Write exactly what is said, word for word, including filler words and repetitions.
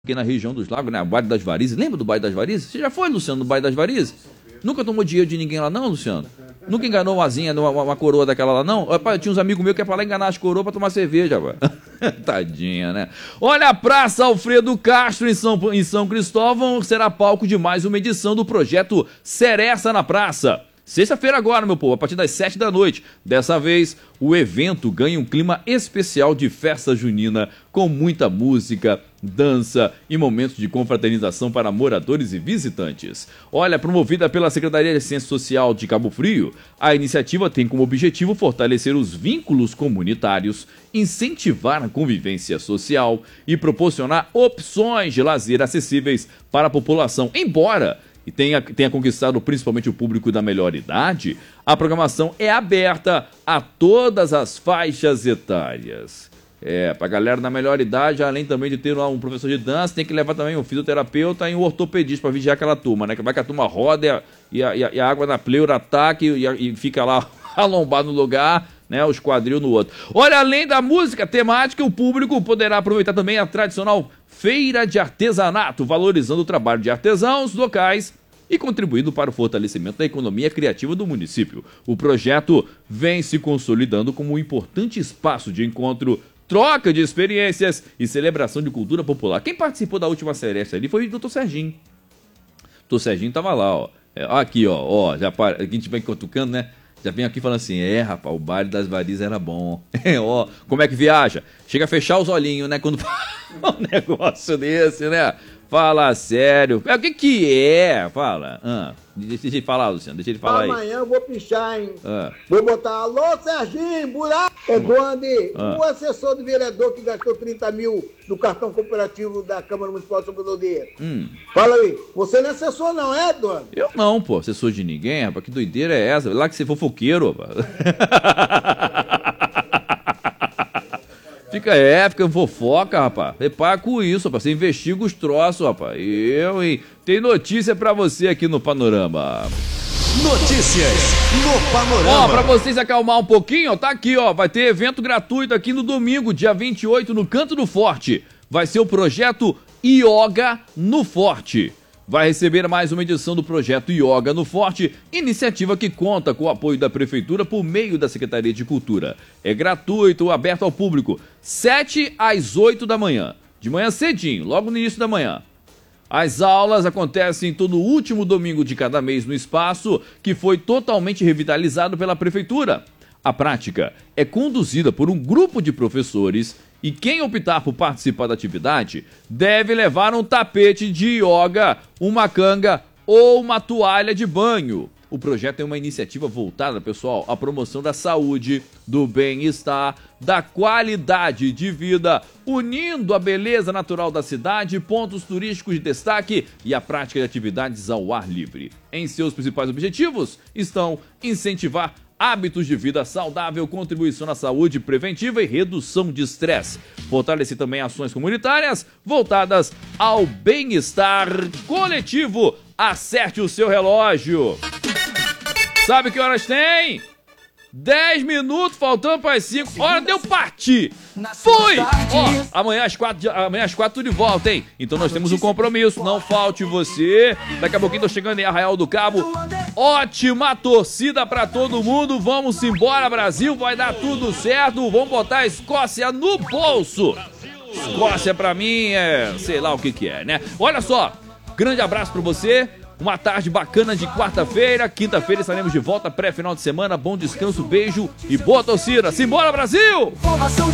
Aqui na região dos lagos, né? O Baile das Varizes. Lembra do Baile das Varizes? Você já foi, Luciano, no Baile das Varizes? Nunca tomou dinheiro de ninguém lá, não, Luciano? Nunca enganou uma asinha, uma, uma coroa daquela lá, não? Rapaz, tinha uns amigos meus que iam pra lá enganar as coroas pra tomar cerveja, rapaz. Tadinha, né? Olha, a Praça Alfredo Castro, em São, em São Cristóvão, será palco de mais uma edição do projeto Seresta na Praça. Sexta-feira agora, meu povo, a partir das sete da noite. Dessa vez, o evento ganha um clima especial de festa junina, com muita música, dança e momentos de confraternização para moradores e visitantes. Olha, promovida pela Secretaria de Assistência Social de Cabo Frio, a iniciativa tem como objetivo fortalecer os vínculos comunitários, incentivar a convivência social e proporcionar opções de lazer acessíveis para a população. Embora e tenha, tenha conquistado principalmente o público da melhor idade, a programação é aberta a todas as faixas etárias. É, pra galera da melhor idade, além também de ter um professor de dança, tem que levar também um fisioterapeuta e um ortopedista pra vigiar aquela turma, né? Que vai que a turma roda e a, e a, e a água na pleura ataca e, e fica lá alombado no lugar, né? Os quadril no outro. Olha, além da música temática, o público poderá aproveitar também a tradicional feira de artesanato, valorizando o trabalho de artesãos locais e contribuindo para o fortalecimento da economia criativa do município. O projeto vem se consolidando como um importante espaço de encontro, troca de experiências e celebração de cultura popular. Quem participou da última Seresta ali foi o doutor Serginho. doutor Serginho tava lá, ó. É, aqui, ó, ó, já para, a gente vem cutucando, né? Já vem aqui falando assim, é, rapaz, o Baile das Varizes era bom. É, ó, como é que viaja? Chega a fechar os olhinhos, né? Quando fala um negócio desse, né? Fala sério. É, o que que é? Fala. Ah, deixa ele falar, Luciano. Deixa ele falar aí. Amanhã eu vou pichar, hein? Ah. Vou botar, alô, Serginho, buraco. É Gonde, Ah. o assessor do vereador que gastou trinta mil no cartão cooperativo da Câmara Municipal de São Pedro. Hum. Fala aí. Você não é assessor não, é, Dona? Eu não, pô. Assessor de ninguém, rapaz. Que doideira é essa? Lá que você é fofoqueiro, rapaz. Fica, é, fica fofoca, rapaz. Repara com isso, rapaz. Você investiga os troços, rapaz. Eu, hein? Tem notícia pra você aqui no Panorama. Notícias no Panorama. Ó, pra vocês acalmar um pouquinho, ó, tá aqui, ó. Vai ter evento gratuito aqui no domingo, dia vinte e oito, no Canto do Forte. Vai ser o projeto Yoga no Forte. Vai receber mais uma edição do projeto Yoga no Forte, iniciativa que conta com o apoio da Prefeitura por meio da Secretaria de Cultura. É gratuito, aberto ao público, sete às oito da manhã. De manhã cedinho, logo no início da manhã. As aulas acontecem todo último domingo de cada mês no espaço, que foi totalmente revitalizado pela Prefeitura. A prática é conduzida por um grupo de professores e quem optar por participar da atividade deve levar um tapete de yoga, uma canga ou uma toalha de banho. O projeto é uma iniciativa voltada, pessoal, à promoção da saúde, do bem-estar, da qualidade de vida, unindo a beleza natural da cidade, pontos turísticos de destaque e a prática de atividades ao ar livre. Em seus principais objetivos estão incentivar hábitos de vida saudável, contribuição na saúde preventiva e redução de estresse. Fortalecer também ações comunitárias voltadas ao bem-estar coletivo. Acerte o seu relógio. Sabe que horas tem? dez minutos, faltando para as cinco. Hora de eu partir. Fui! Ó, amanhã às quatro, amanhã às quatro de volta, hein? Então nós temos um compromisso. Não falte você. Daqui a pouquinho tô chegando em Arraial do Cabo. Ótima torcida pra todo mundo. Vamos embora, Brasil. Vai dar tudo certo. Vamos botar a Escócia no bolso. Escócia pra mim é sei lá o que que é, né? Olha só. Grande abraço pra você. Uma tarde bacana de quarta-feira. Quinta-feira estaremos de volta, pré-final de semana. Bom descanso, beijo e boa torcida. Simbora, Brasil!